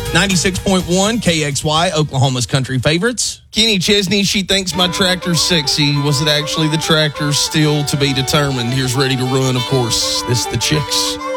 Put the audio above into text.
96.1 KXY, Oklahoma's country favorites. Kenny Chesney, she thinks my tractor's sexy. Was it actually the tractor? Still to be determined. Here's Ready to Run, of course. This is the Chicks.